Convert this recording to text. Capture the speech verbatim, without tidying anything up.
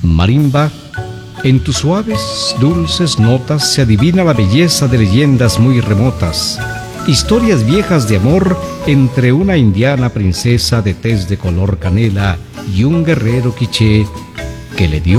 Marimba, en tus suaves, dulces notas se adivina la belleza de leyendas muy remotas, historias viejas de amor entre una indiana princesa de tez de color canela y un guerrero quiché que le dio